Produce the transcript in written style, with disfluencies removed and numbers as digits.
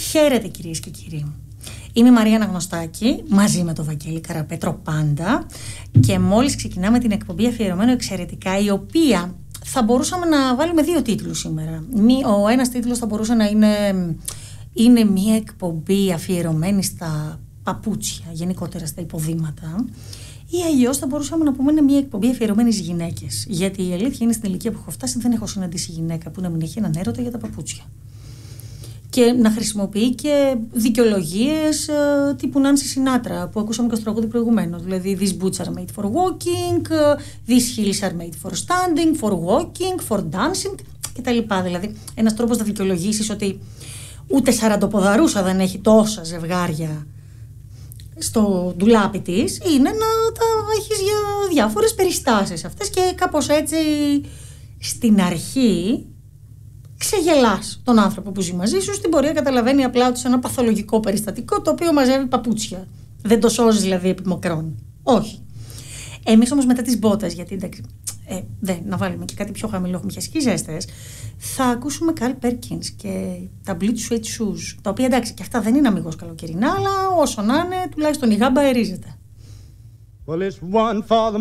Χαίρετε κυρίες και κύριοι. Είμαι η Μαρία Αναγνωστάκη, μαζί με τον Βαγγέλη Καραπέτρο πάντα, και μόλις ξεκινάμε την εκπομπή αφιερωμένο εξαιρετικά, η οποία θα μπορούσαμε να βάλουμε δύο τίτλους σήμερα. Ο ένας τίτλος θα μπορούσε να είναι μια εκπομπή αφιερωμένη στα παπούτσια, γενικότερα στα υποδήματα, ή αλλιώς θα μπορούσαμε να πούμε είναι μια εκπομπή αφιερωμένη στις γυναίκες. Γιατί η αλήθεια είναι, στην ηλικία που έχω φτάσει δεν έχω συναντήσει γυναίκα που να μην έχει έναν έρωτα για τα παπούτσια. Και να χρησιμοποιεί και δικαιολογίες τύπου Νάνση Σινάτρα που ακούσαμε και στο τραγούδι προηγουμένως. Δηλαδή, these boots are made for walking, these heels are made for standing, for walking, for dancing κτλ. Δηλαδή, ένας τρόπος να δικαιολογήσεις ότι ούτε σαραντοποδαρούσα δεν έχει τόσα ζευγάρια στο ντουλάπι της, είναι να τα έχεις για διάφορες περιστάσεις αυτές, και κάπως έτσι στην αρχή ξεγελάς τον άνθρωπο που ζει μαζί σου. Στην πορεία καταλαβαίνει απλά ότι σε ένα παθολογικό περιστατικό το οποίο μαζεύει παπούτσια. Δεν το σώζει δηλαδή επιμοκρών. Όχι. Εμείς όμως μετά τις μπότες, γιατί εντάξει, να βάλουμε και κάτι πιο χαμηλό, έχουμε χιαστικές ζέστες, θα ακούσουμε Carl Perkins και τα Bleach Suede Shoes, τα οποία εντάξει και αυτά δεν είναι αμιγώς καλοκαιρινά, αλλά όσο να είναι, τουλάχιστον η γάμπα αερίζεται. Well, it's one for the